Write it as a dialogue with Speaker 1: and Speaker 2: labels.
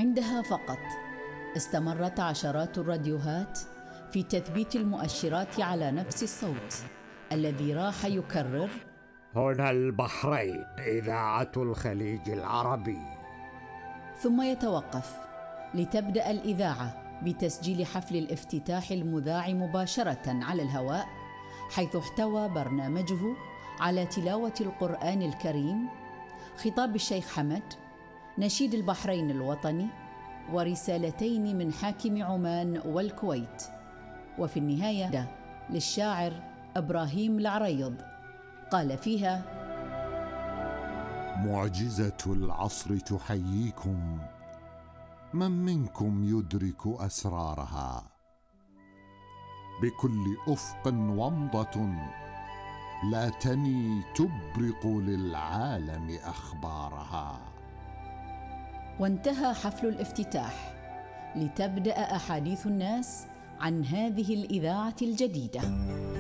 Speaker 1: عندها فقط استمرت عشرات الراديوهات في تثبيت المؤشرات على نفس الصوت الذي راح يكرر:
Speaker 2: هنا البحرين، إذاعة الخليج العربي.
Speaker 1: ثم يتوقف لتبدأ الإذاعة بتسجيل حفل الافتتاح المذاع مباشرة على الهواء، حيث احتوى برنامجه على تلاوة القرآن الكريم، خطاب الشيخ حمد، نشيد البحرين الوطني، ورسالتين من حاكم عمان والكويت، وفي النهاية للشاعر إبراهيم العريض قال فيها:
Speaker 3: معجزة العصر تحييكم، من منكم يدرك أسرارها؟ بكل أفق ومضة لا تني تبرق للعالم أخبارها.
Speaker 1: وانتهى حفل الافتتاح لتبدأ أحاديث الناس عن هذه الإذاعة الجديدة.